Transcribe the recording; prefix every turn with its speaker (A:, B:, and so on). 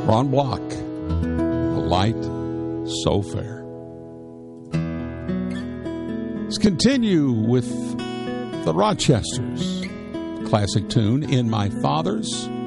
A: Ron Block, The Light So Fair. Let's continue with the Rochesters. Classic tune, In My Father's